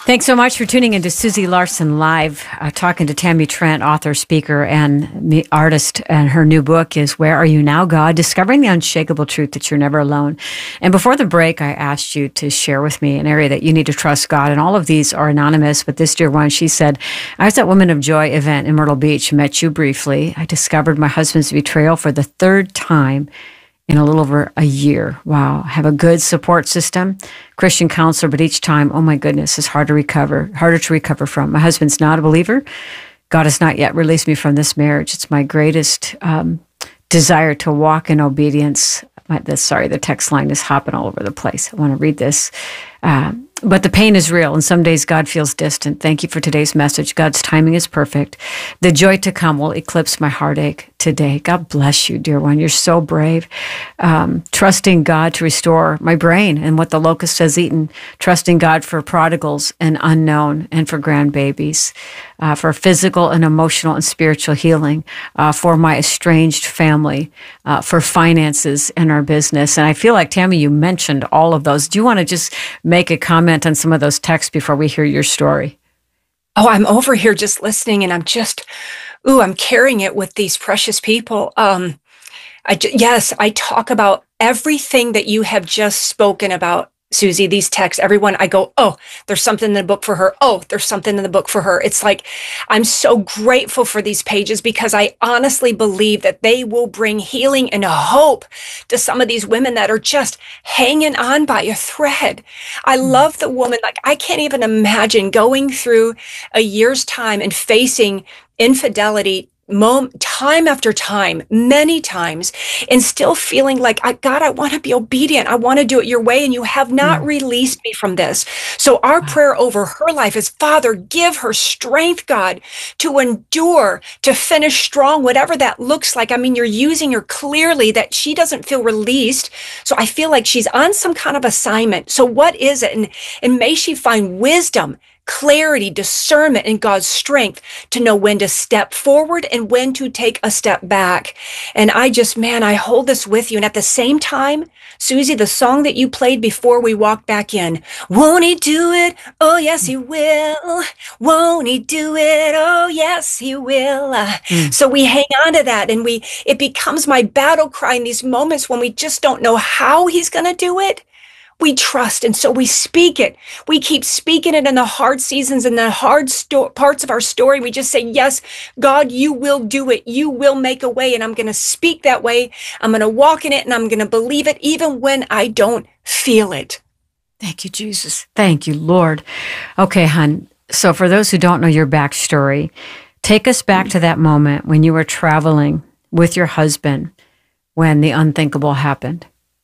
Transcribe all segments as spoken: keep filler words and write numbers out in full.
Thanks so much for tuning into Susie Larson Live, uh, talking to Tammy Trent, author, speaker, and the artist. And her new book is Where Are You Now, God? Discovering the Unshakable Truth That You're Never Alone. And before the break, I asked you to share with me an area that you need to trust God. And all of these are anonymous, but this dear one, she said, I was at Women of Joy event in Myrtle Beach, met you briefly. I discovered my husband's betrayal for the third time in a little over a year. Wow. I have a good support system, Christian counselor, but each time, oh my goodness, it's hard to recover, harder to recover from. My husband's not a believer. God has not yet released me from this marriage. It's my greatest um, desire to walk in obedience. My, the, sorry, the text line is hopping all over the place. I want to read this. Uh, but the pain is real, and some days God feels distant. Thank you for today's message. God's timing is perfect. The joy to come will eclipse my heartache today. God bless you, dear one. You're so brave. Um, trusting God to restore my brain and what the locust has eaten. Trusting God for prodigals and unknown, and for grandbabies, uh, for physical and emotional and spiritual healing, uh, for my estranged family, uh, for finances in our business. And I feel like, Tammy, you mentioned all of those. Do you want to just make a comment on some of those texts before we hear your story? Oh, I'm over here just listening, and I'm just, ooh, I'm carrying it with these precious people. Um, I, yes, I talk about everything that you have just spoken about, Susie, these texts, everyone, I go, oh, there's something in the book for her. Oh, there's something in the book for her. It's like, I'm so grateful for these pages because I honestly believe that they will bring healing and hope to some of these women that are just hanging on by a thread. I love the woman. Like, I can't even imagine going through a year's time and facing infidelity Mom, time after time, many times, and still feeling like, I, God, I want to be obedient. I want to do it your way, and you have not mm. released me from this. So our wow. prayer over her life is, Father, give her strength, God, to endure, to finish strong, whatever that looks like. I mean, you're using her clearly that she doesn't feel released. So I feel like she's on some kind of assignment. So what is it? And, and may she find wisdom, clarity, discernment, and God's strength to know when to step forward and when to take a step back. And I just, man, I hold this with you. And at the same time, Susie, the song that you played before we walked back in, won't he do it? Oh, yes, he will. Won't he do it? Oh, yes, he will. Uh, mm. So we hang on to that, and we, it becomes my battle cry in these moments when we just don't know how he's going to do it. We trust, and so we speak it. We keep speaking it in the hard seasons and the hard sto- parts of our story. We just say, yes, God, you will do it. You will make a way, and I'm going to speak that way. I'm going to walk in it, and I'm going to believe it even when I don't feel it. Thank you, Jesus. Thank you, Lord. Okay, hon. So for those who don't know your backstory, take us back to that moment when you were traveling with your husband when the unthinkable happened.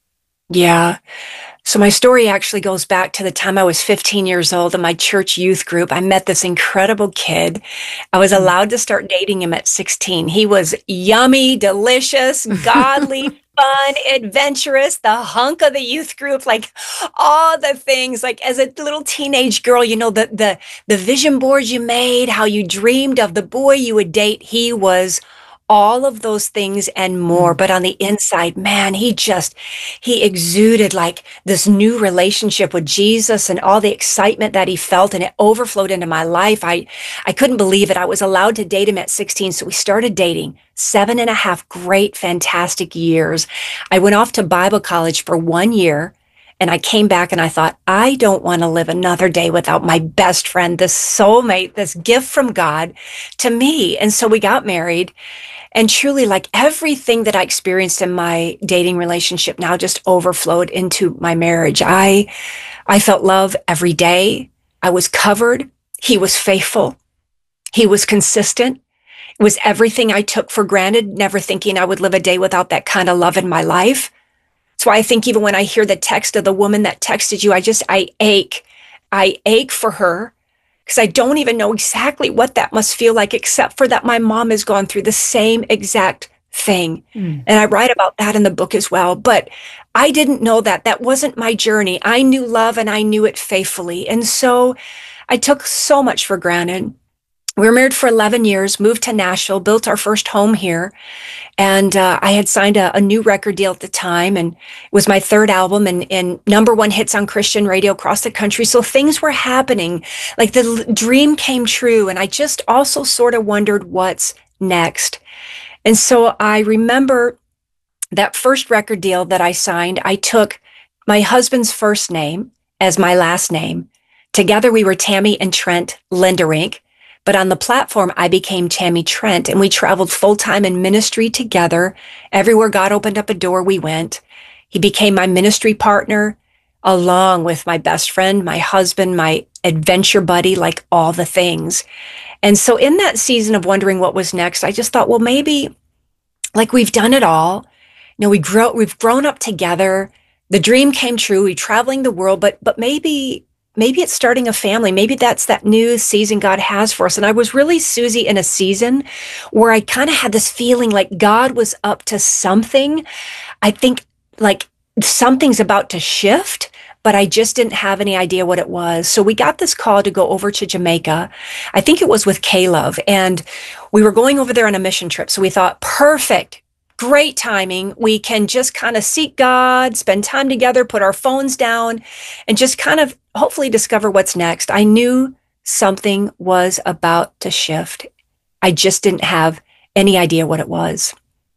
Yeah. So my story actually goes back to the time I was fifteen years old in my church youth group. I met this incredible kid. I was allowed to start dating him at sixteen. He was yummy, delicious, godly, fun, adventurous, the hunk of the youth group, like all the things. Like as a little teenage girl, you know, the the the vision boards you made, how you dreamed of the boy you would date. He was all of those things and more. But on the inside, man, he just, he exuded like this new relationship with Jesus and all the excitement that he felt, and it overflowed into my life. I, I couldn't believe it. I was allowed to date him at sixteen. So we started dating. Seven and a half great, fantastic years. I went off to Bible college for one year. And I came back and I thought, I don't want to live another day without my best friend, this soulmate, this gift from God to me. And so we got married. And truly, like everything that I experienced in my dating relationship now just overflowed into my marriage. I, I felt love every day. I was covered. He was faithful. He was consistent. It was everything I took for granted, never thinking I would live a day without that kind of love in my life. That's why I think even when I hear the text of the woman that texted you, I just, I ache. I ache for her because I don't even know exactly what that must feel like, except for that my mom has gone through the same exact thing. Mm. And I write about that in the book as well. But I didn't know that. That wasn't my journey. I knew love and I knew it faithfully. And so I took so much for granted. We were married for eleven years, moved to Nashville, built our first home here. And uh, I had signed a, a new record deal at the time, and it was my third album and, and number one hits on Christian radio across the country. So things were happening, like the l- dream came true. And I just also sort of wondered what's next. And so I remember that first record deal that I signed, I took my husband's first name as my last name. Together we were Tammy and Trent Linderink. But on the platform, I became Tammy Trent, and we traveled full-time in ministry together. Everywhere God opened up a door, we went. He became my ministry partner, along with my best friend, my husband, my adventure buddy, like all the things. And so in that season of wondering what was next, I just thought, well, maybe like we've done it all. You know, we grow, we've grown up together. The dream came true. We're traveling the world, but but maybe maybe it's starting a family. Maybe that's that new season God has for us. And I was really, Susie, in a season where I kind of had this feeling like God was up to something. I think like something's about to shift, but I just didn't have any idea what it was. So we got this call to go over to Jamaica. I think it was with Caleb, and we were going over there on a mission trip. So we thought, perfect. Great timing. We can just kind of seek God, spend time together, put our phones down, and just kind of hopefully discover what's next. I knew something was about to shift. I just didn't have any idea what it was.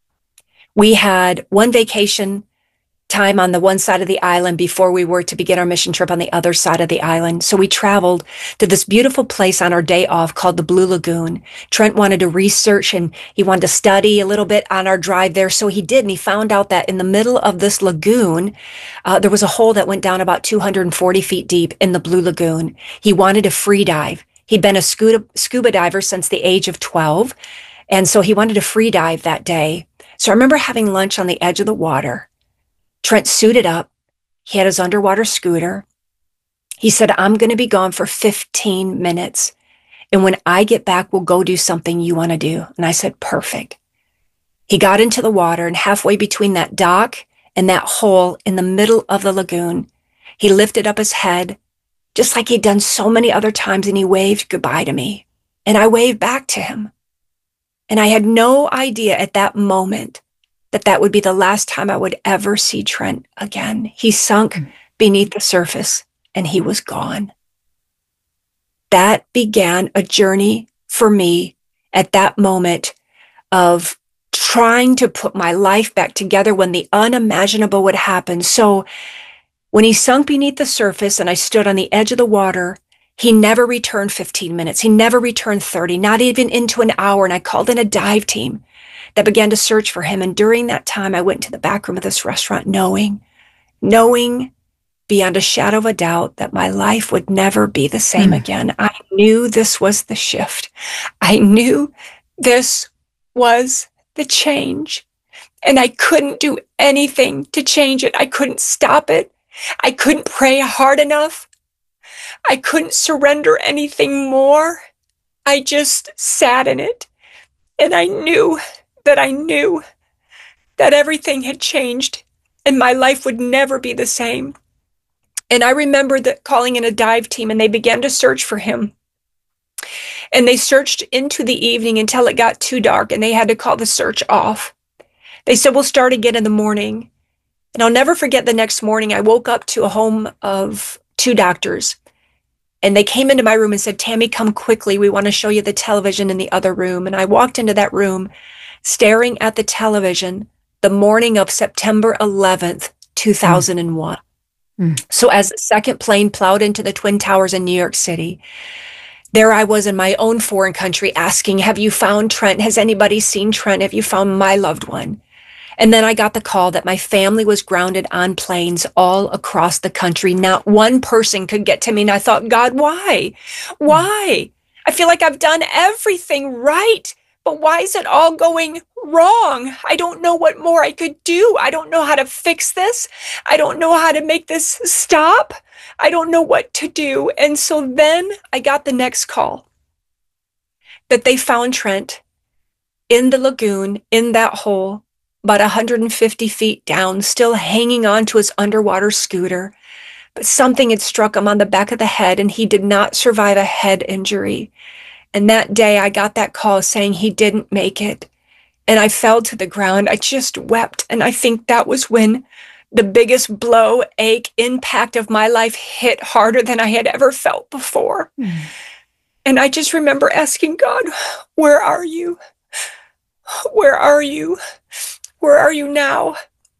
We had one vacation time on the one side of the island before we were to begin our mission trip on the other side of the island. So we traveled to this beautiful place on our day off called the Blue Lagoon. Trent wanted to research and he wanted to study a little bit on our drive there. So he did. And he found out that in the middle of this lagoon, uh, there was a hole that went down about two hundred forty feet deep in the Blue Lagoon. He wanted to free dive. He'd been a scuba, scuba diver since the age of twelve. And so he wanted to free dive that day. So I remember having lunch on the edge of the water. Trent suited up. He had his underwater scooter. He said, I'm going to be gone for fifteen minutes. And when I get back, we'll go do something you want to do. And I said, perfect. He got into the water, and halfway between that dock and that hole in the middle of the lagoon, he lifted up his head, just like he'd done so many other times, and he waved goodbye to me. And I waved back to him. And I had no idea at that moment that that would be the last time I would ever see Trent again. He sunk beneath the surface and he was gone. That began a journey for me at that moment of trying to put my life back together when the unimaginable would happen. So when he sunk beneath the surface and I stood on the edge of the water, he never returned fifteen minutes. He never returned thirty, not even into an hour. And I called in a dive team that began to search for him. And during that time, I went to the back room of this restaurant knowing, knowing beyond a shadow of a doubt that my life would never be the same mm. again. I knew this was the shift. I knew this was the change. And I couldn't do anything to change it. I couldn't stop it. I couldn't pray hard enough. I couldn't surrender anything more. I just sat in it. And I knew that I knew that everything had changed and my life would never be the same. And I remember that calling in a dive team, and they began to search for him. And they searched into the evening until it got too dark, and they had to call the search off. They said, we'll start again in the morning. And I'll never forget the next morning, I woke up to a home of two doctors. And they came into my room and said, Tammy, come quickly. We want to show you the television in the other room. And I walked into that room, staring at the television the morning of September eleventh, two thousand one. Mm. So as the second plane plowed into the Twin Towers in New York City, there I was in my own foreign country asking, have you found Trent? Has anybody seen Trent? Have you found my loved one? And then I got the call that my family was grounded on planes all across the country. Not one person could get to me. And I thought, God, why? Why? I feel like I've done everything right. But why is it all going wrong? I don't know what more I could do. I don't know how to fix this. I don't know how to make this stop. I don't know what to do. And so then I got the next call that they found Trent in the lagoon, in that hole, about one hundred fifty feet down, still hanging on to his underwater scooter. But something had struck him on the back of the head, and he did not survive a head injury. And that day I got that call saying he didn't make it. And I fell to the ground. I just wept. And I think that was when the biggest blow, ache, impact of my life hit harder than I had ever felt before. Mm. And I just remember asking God, where are you? Where are you? Where are you now?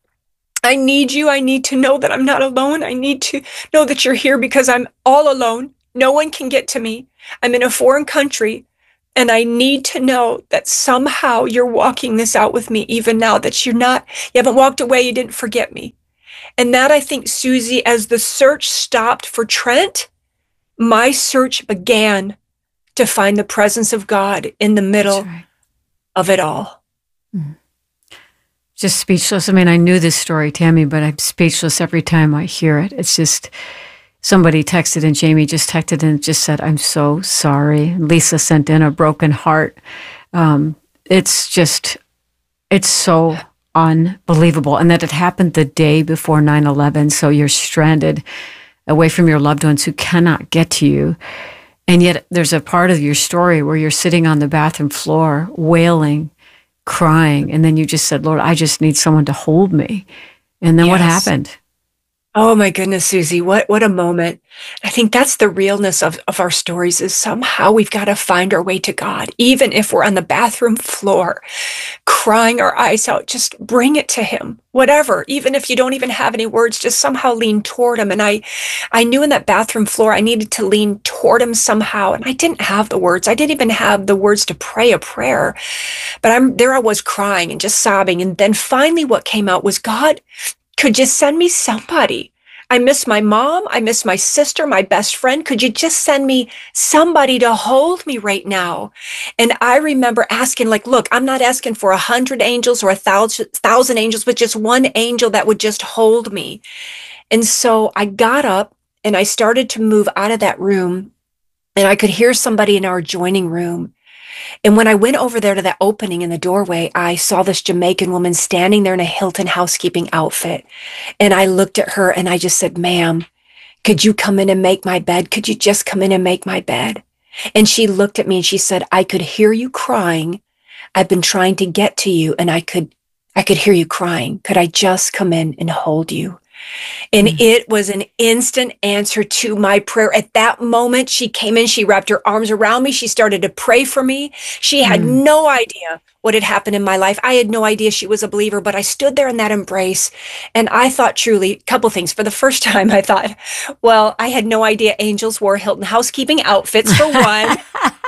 I need you. I need to know that I'm not alone. I need to know that you're here because I'm all alone. No one can get to me. I'm in a foreign country. And I need to know that somehow you're walking this out with me even now, that you're not, you haven't walked away, you didn't forget me. And that, I think, Susie, as the search stopped for Trent, my search began to find the presence of God in the middle right. of it all. Mm-hmm. Just speechless. I mean, I knew this story, Tammy, but I'm speechless every time I hear it. It's just... Somebody texted, and Jamie just texted and just said, I'm so sorry. Lisa sent in a broken heart. Um, it's just, it's so unbelievable. And that it happened the day before nine eleven. So you're stranded away from your loved ones who cannot get to you. And yet there's a part of your story where you're sitting on the bathroom floor, wailing, crying. And then you just said, Lord, I just need someone to hold me. And then yes. What happened? Oh my goodness, Susie, what, what a moment. I think that's the realness of, of our stories, is somehow we've got to find our way to God. Even if we're on the bathroom floor, crying our eyes out, just bring it to him, whatever. Even if you don't even have any words, just somehow lean toward him. And I, I knew in that bathroom floor, I needed to lean toward him somehow. And I didn't have the words. I didn't even have the words to pray a prayer, but I'm there. I was crying and just sobbing. And then finally what came out was, God, could you send me somebody? I miss my mom. I miss my sister, my best friend. Could you just send me somebody to hold me right now? And I remember asking, like, look, I'm not asking for a hundred angels or a thousand, thousand angels, but just one angel that would just hold me. And so I got up and I started to move out of that room, and I could hear somebody in our adjoining room. And when I went over there to that opening in the doorway, I saw this Jamaican woman standing there in a Hilton housekeeping outfit. And I looked at her and I just said, ma'am, could you come in and make my bed? Could you just come in and make my bed? And she looked at me and she said, I could hear you crying. I've been trying to get to you, and I could, I could hear you crying. Could I just come in and hold you? And mm. it was an instant answer to my prayer. At that moment, she came in, she wrapped her arms around me. She started to pray for me. She had mm. no idea what had happened in my life. I had no idea she was a believer, but I stood there in that embrace. And I thought truly, a couple things. For the first time, I thought, well, I had no idea angels wore Hilton housekeeping outfits, for one.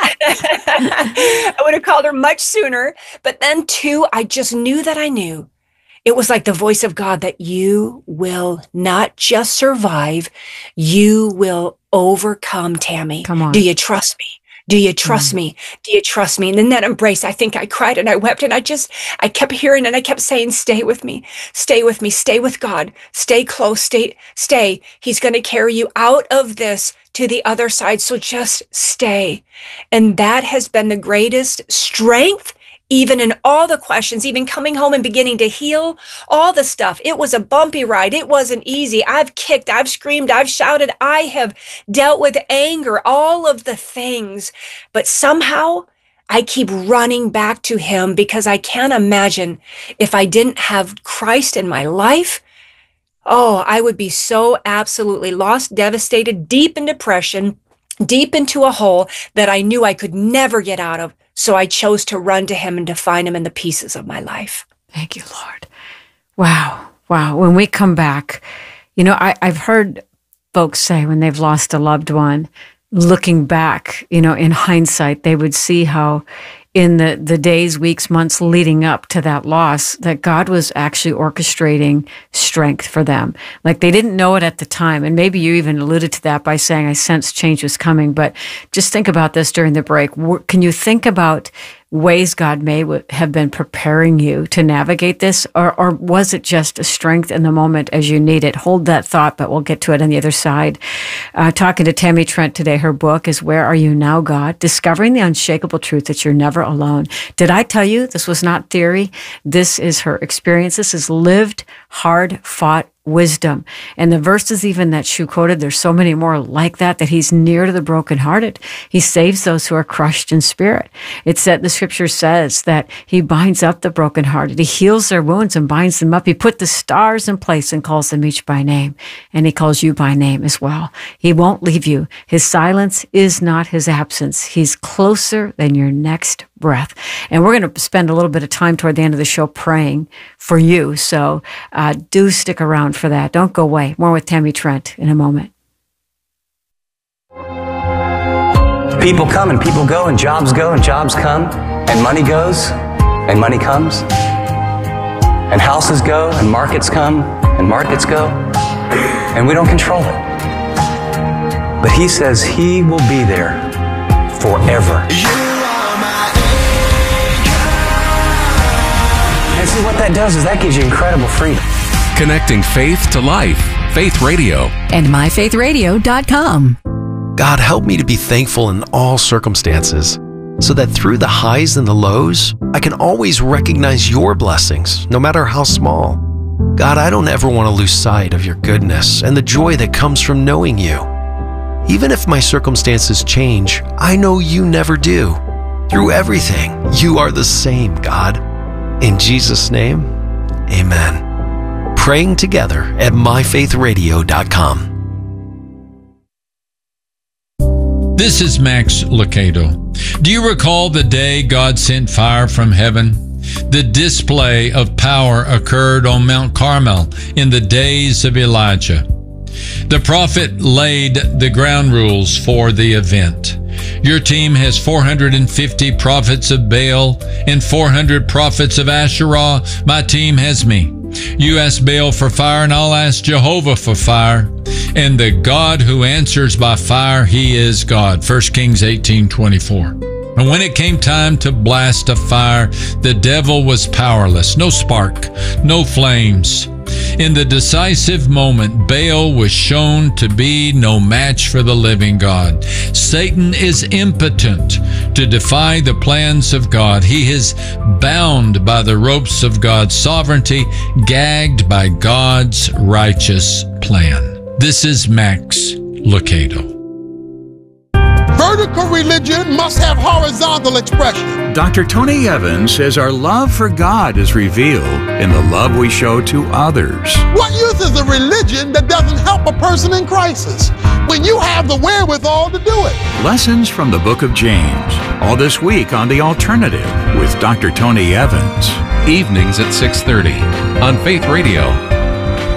I would have called her much sooner. But then two, I just knew that I knew. It was like the voice of God that you will not just survive, you will overcome, Tammy. Come on. Do you trust me? Do you trust mm. me? Do you trust me? And in that embrace, I think I cried and I wept, and I just, I kept hearing and I kept saying, stay with me, stay with me, stay with God, stay close, stay, stay. He's going to carry you out of this to the other side. So just stay. And that has been the greatest strength. Even in all the questions, even coming home and beginning to heal, all the stuff. It was a bumpy ride. It wasn't easy. I've kicked, I've screamed, I've shouted. I have dealt with anger, all of the things. But somehow I keep running back to him, because I can't imagine if I didn't have Christ in my life. Oh, I would be so absolutely lost, devastated, deep in depression, deep into a hole that I knew I could never get out of. So I chose to run to him and to find him in the pieces of my life. Thank you, Lord. Wow. Wow. When we come back, you know, I, I've heard folks say when they've lost a loved one, looking back, you know, in hindsight, they would see how in the, the days, weeks, months leading up to that loss, that God was actually orchestrating strength for them. Like they didn't know it at the time. And maybe you even alluded to that by saying, I sensed change was coming. But just think about this during the break. Can you think about ways God may have been preparing you to navigate this? Or, or was it just a strength in the moment as you need it? Hold that thought, but we'll get to it on the other side. Uh, talking to Tammy Trent today, her book is Where Are You Now, God? Discovering the Unshakable Truth That You're Never Alone. Did I tell you this was not theory? This is her experience. This is lived, hard fought wisdom. And the verses even that Shu quoted, there's so many more like that, that he's near to the brokenhearted. He saves those who are crushed in spirit. It's that the scripture says that he binds up the brokenhearted. He heals their wounds and binds them up. He put the stars in place and calls them each by name. And he calls you by name as well. He won't leave you. His silence is not his absence. He's closer than your next breath. And we're going to spend a little bit of time toward the end of the show praying for you. So uh, do stick around for that. Don't go away. More with Tammy Trent in a moment. People come and people go, and jobs go and jobs come, and money goes and money comes, and houses go and markets come and markets go, and we don't control it. But he says he will be there forever. And see, what that does is that gives you incredible freedom. Connecting faith to life. Faith Radio. And my faith radio dot com. God, help me to be thankful in all circumstances, so that through the highs and the lows, I can always recognize your blessings, no matter how small. God, I don't ever want to lose sight of your goodness and the joy that comes from knowing you. Even if my circumstances change, I know you never do. Through everything, you are the same, God. In Jesus' name, amen. Praying together at my faith radio dot com. This is Max Lucado. Do you recall the day God sent fire from heaven? The display of power occurred on Mount Carmel in the days of Elijah. The prophet laid the ground rules for the event. Your team has four hundred fifty prophets of Baal and four hundred prophets of Asherah. My team has me. You ask Baal for fire, and I'll ask Jehovah for fire. And the God who answers by fire, he is God. First Kings eighteen twenty-four. And when it came time to blast a fire, the devil was powerless. No spark, no flames. In the decisive moment, Baal was shown to be no match for the living God. Satan is impotent to defy the plans of God. He is bound by the ropes of God's sovereignty, gagged by God's righteous plan. This is Max Lucado. Vertical religion must have horizontal expression. Doctor Tony Evans says our love for God is revealed in the love we show to others. What use is a religion that doesn't help a person in crisis when you have the wherewithal to do it? Lessons from the book of James, all this week on The Alternative with Doctor Tony Evans. Evenings at six thirty on Faith Radio.